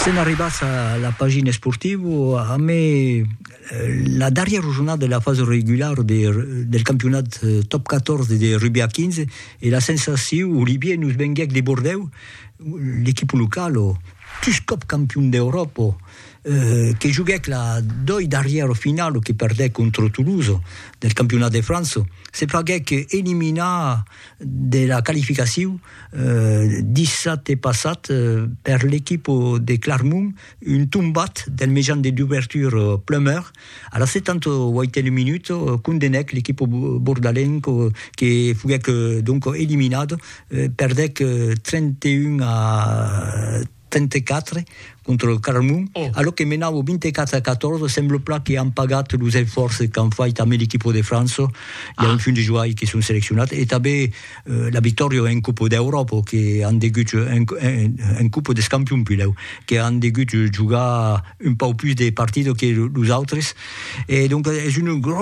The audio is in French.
Sen arribats a la pagina sportiva, a me la darrière giornata della fase regolare del campionato top 14 di rugby a 15 e la sensazione Olivier nous venguec de Bordeaux, l'équipe locale, plus cop campion d'Europa, che giuguec la doi darrière finale che perdè contro Toulouse del campionato di Francia, se praguec elimina della qualificazione 17 passat per l'équipe de Clermont, un tombat del méjean d'ouverture Plummer a la 78e minute condenec l'équipe bordalenco che fuguec donc eliminato, perdec 31-34 contro Clermont, alors che menavo 24-14, sembla pla che han pagat los esforços qu'han fait amb l'equipe de France. Hi ha un fin de joueurs qui sont sélectionnats et també la vittoria en Coupe d'Europa che han degut en Coupe des Campions pileu che han degut jugar un peu plus de partits que los altres, et donc és une